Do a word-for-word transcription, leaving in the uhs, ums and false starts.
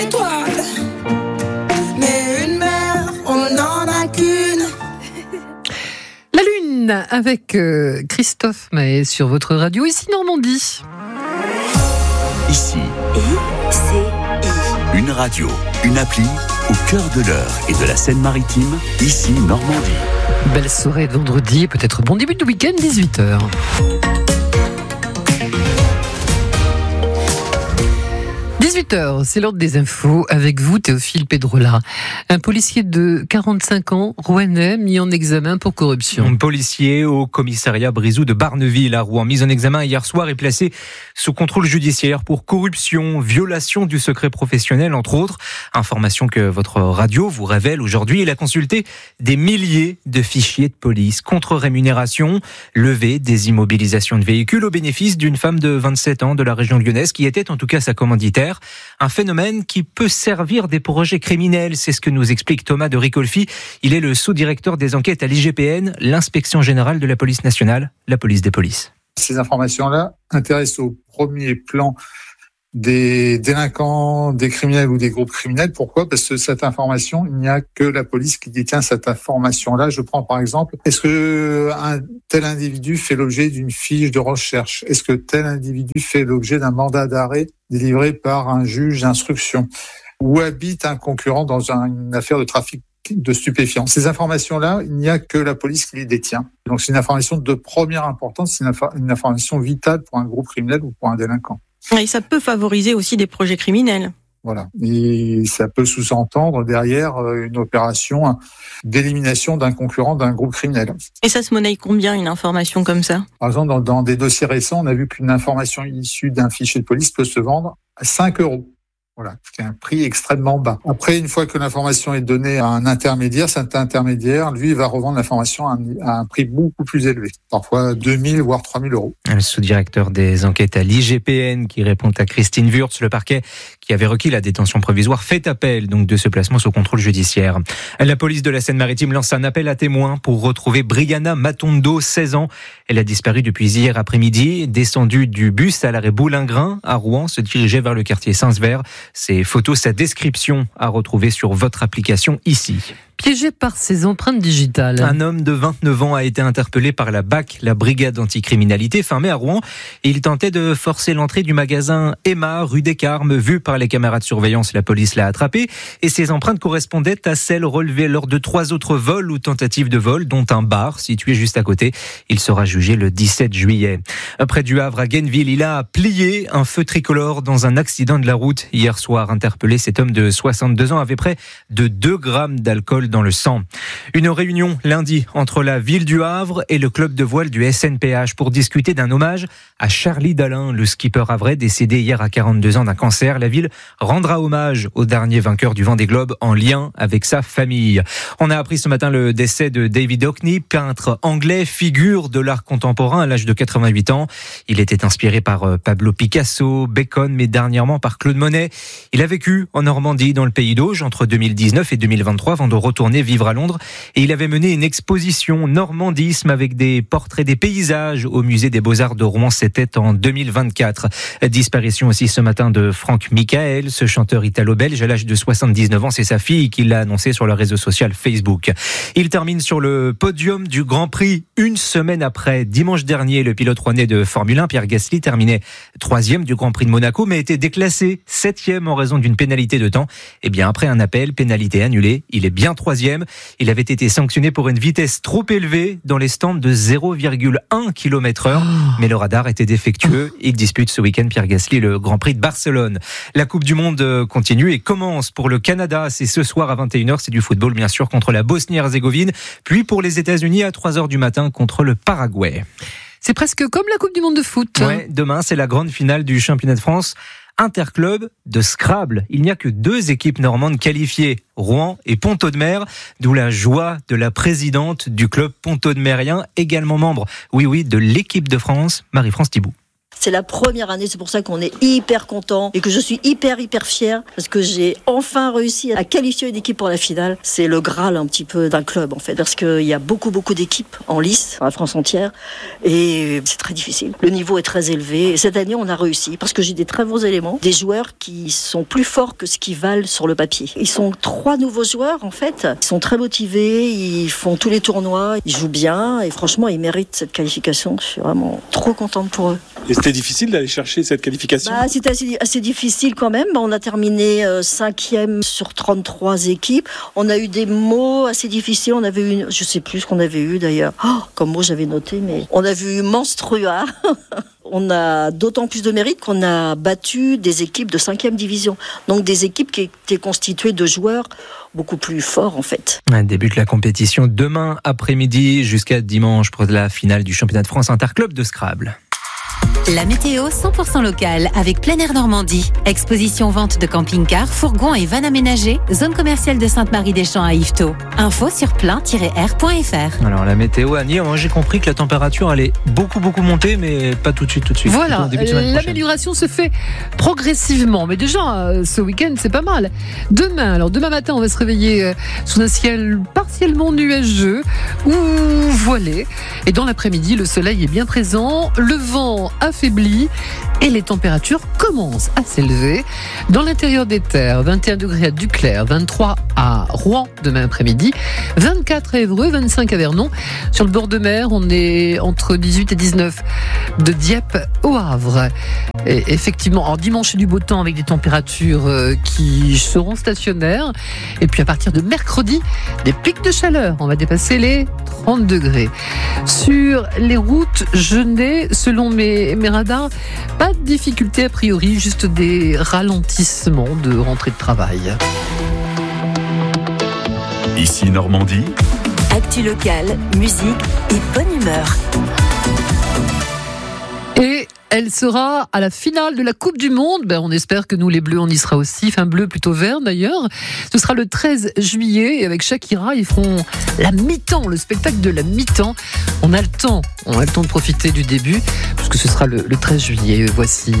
Étoile, mais une mère, on n'en a qu'une. La Lune avec euh, Christophe Maé sur votre radio, ici Normandie. Ici, I, C, I. une radio, une appli au cœur de l'Eure et de la Seine-Maritime, ici Normandie. Belle soirée de vendredi, peut-être bon début de week-end, dix-huit heures. dix-huit heures, c'est l'ordre des infos avec vous, Théophile Pedrola. Un policier de quarante-cinq ans, rouennais, mis en examen pour corruption. Un policier au commissariat Brizou de Barneville à Rouen, mis en examen hier soir et placé sous contrôle judiciaire pour corruption, violation du secret professionnel, entre autres. Information que votre radio vous révèle aujourd'hui. Il a consulté des milliers de fichiers de police contre rémunération, levée des immobilisations de véhicules au bénéfice d'une femme de vingt-sept ans de la région lyonnaise qui était en tout cas sa commanditaire. Un phénomène qui peut servir des projets criminels, c'est ce que nous explique Thomas de Ricolfi. Il est le sous-directeur des enquêtes à l'I G P N, l'Inspection Générale de la Police Nationale, la police des polices. Ces informations-là intéressent au premier plan des délinquants, des criminels ou des groupes criminels. Pourquoi ? Parce que cette information, il n'y a que la police qui détient cette information-là. Je prends par exemple, est-ce que un tel individu fait l'objet d'une fiche de recherche ? Est-ce que tel individu fait l'objet d'un mandat d'arrêt délivré par un juge d'instruction ? Où habite un concurrent dans un, une affaire de trafic de stupéfiants. Ces informations-là, il n'y a que la police qui les détient. Donc c'est une information de première importance, c'est une, infa- une information vitale pour un groupe criminel ou pour un délinquant. Et ça peut favoriser aussi des projets criminels. Voilà. Et ça peut sous-entendre derrière une opération d'élimination d'un concurrent d'un groupe criminel. Et ça se monnaie combien, une information comme ça ? Par exemple, dans, dans des dossiers récents, on a vu qu'une information issue d'un fichier de police peut se vendre à cinq euros. Voilà, c'est un prix extrêmement bas. Après, une fois que l'information est donnée à un intermédiaire, cet intermédiaire, lui, va revendre l'information à un, à un prix beaucoup plus élevé, parfois deux mille voire trois mille euros. Le sous-directeur des enquêtes à l'I G P N qui répond à Christine Wurtz, le parquet qui avait requis la détention provisoire fait appel donc de ce placement sous contrôle judiciaire. La police de la Seine-Maritime lance un appel à témoins pour retrouver Brianna Matondo, seize ans. Elle a disparu depuis hier après-midi, descendue du bus à l'arrêt Boulingrin à Rouen, se dirigeait vers le quartier Saint-Sever. Ses photos, sa description à retrouver sur votre application ici. Piégé par ses empreintes digitales. Un homme de vingt-neuf ans a été interpellé par la B A C, la brigade anticriminalité, fin mai à Rouen. Et il tentait de forcer l'entrée du magasin Emma, rue des Carmes. Vu par les caméras de surveillance, la police l'a attrapé. Et ses empreintes correspondaient à celles relevées lors de trois autres vols ou tentatives de vol, dont un bar situé juste à côté. Il sera jugé le dix-sept juillet. Près du Havre, à Guenneville, il a plié un feu tricolore dans un accident de la route. Hier soir, interpellé, cet homme de soixante-deux ans avait près de deux grammes d'alcool dans le sang. Une réunion lundi entre la ville du Havre et le club de voile du S N P H pour discuter d'un hommage à Charlie Dalin, le skipper havrais décédé hier à quarante-deux ans d'un cancer. La ville rendra hommage au dernier vainqueur du Vendée Globe en lien avec sa famille. On a appris ce matin le décès de David Hockney, peintre anglais, figure de l'art contemporain à l'âge de quatre-vingt-huit ans. Il était inspiré par Pablo Picasso, Bacon, mais dernièrement par Claude Monet. Il a vécu en Normandie, dans le Pays d'Auge, entre deux mille dix-neuf et deux mille vingt-trois, avant de retourner vivre à Londres. Et il avait mené une exposition Normandisme avec des portraits des paysages au musée des Beaux-Arts de Rouen. C'était en deux mille vingt-quatre. Disparition aussi ce matin de Franck Michael, ce chanteur italo-belge à l'âge de soixante-dix-neuf ans. C'est sa fille qui l'a annoncé sur le réseau social Facebook. Il termine sur le podium du Grand Prix une semaine après. Dimanche dernier, le pilote rouennais de Formule un, Pierre Gasly, terminait troisième du Grand Prix de Monaco, mais était déclassé septième en raison d'une pénalité de temps. Et bien après un appel, pénalité annulée, il est bien troisième. Il avait été sanctionné pour une vitesse trop élevée dans les stands de zéro virgule un kilomètre heure, mais le radar était défectueux. Il dispute ce week-end, Pierre Gasly, le Grand Prix de Barcelone. La Coupe du Monde continue et commence pour le Canada. C'est ce soir à vingt et une heures, c'est du football bien sûr contre la Bosnie-Herzégovine, puis pour les États-Unis à trois heures du matin contre le Paraguay. C'est presque comme la Coupe du Monde de foot. Ouais, demain, c'est la grande finale du championnat de France interclub de Scrabble. Il n'y a que deux équipes normandes qualifiées, Rouen et Pont-Audemer, d'où la joie de la présidente du club pont-audemerien, également membre, oui oui, de l'équipe de France, Marie-France Thibault. C'est la première année, c'est pour ça qu'on est hyper content et que je suis hyper hyper fière parce que j'ai enfin réussi à qualifier une équipe pour la finale. C'est le Graal un petit peu d'un club en fait, parce qu'il y a beaucoup beaucoup d'équipes en lice, dans la France entière, et c'est très difficile. Le niveau est très élevé et cette année on a réussi parce que j'ai des très bons éléments, des joueurs qui sont plus forts que ce qu'ils valent sur le papier. Ils sont trois nouveaux joueurs en fait, ils sont très motivés, ils font tous les tournois, ils jouent bien et franchement ils méritent cette qualification. Je suis vraiment trop contente pour eux. Et c'était difficile d'aller chercher cette qualification ? Bah, c'était assez, assez difficile quand même. On a terminé euh, cinquième sur trente-trois équipes. On a eu des mots assez difficiles. On avait eu, je sais plus ce qu'on avait eu d'ailleurs. Oh, comme mot j'avais noté, mais on a vu Menstrua. On a d'autant plus de mérite qu'on a battu des équipes de cinquième division. Donc des équipes qui étaient constituées de joueurs beaucoup plus forts en fait. Elle débute la compétition demain après-midi jusqu'à dimanche pour la finale du championnat de France Interclub de Scrabble. La météo cent pour cent locale avec Plein Air Normandie. Exposition vente de camping-cars, fourgons et vannes aménagées. Zone commerciale de Sainte-Marie-des-Champs à Yvetot. Info sur plein tiret air point f r. Alors la météo, Annie, moi j'ai compris que la température allait beaucoup beaucoup monter, mais pas tout de suite tout de suite. Voilà, l'amélioration se fait progressivement. Mais déjà, ce week-end, c'est pas mal. Demain, alors demain matin, on va se réveiller sous un ciel partiellement nuageux ou voilé. Et dans l'après-midi, le soleil est bien présent. Le vent affaibli et les températures commencent à s'élever. Dans l'intérieur des terres, vingt et un degrés à Duclair, vingt-trois à Rouen demain après-midi, vingt-quatre à Évreux, vingt-cinq à Vernon. Sur le bord de mer, on est entre dix-huit et dix-neuf de Dieppe au Havre. Et effectivement, en dimanche, c'est du beau temps avec des températures qui seront stationnaires. Et puis à partir de mercredi, des pics de chaleur. On va dépasser les trente degrés. Sur les routes, je n'ai, selon mes, mes radars, pas de difficulté a priori, juste des ralentissements de rentrée de travail. Ici Normandie. Actu locale, musique et bonne humeur. Et elle sera à la finale de la Coupe du Monde. Ben, on espère que nous, les Bleus, on y sera aussi. Enfin, bleu plutôt vert d'ailleurs. Ce sera le treize juillet. Et avec Shakira, ils feront la mi-temps, le spectacle de la mi-temps. On a le temps, on a le temps de profiter du début, puisque ce sera le, le treize juillet. Voici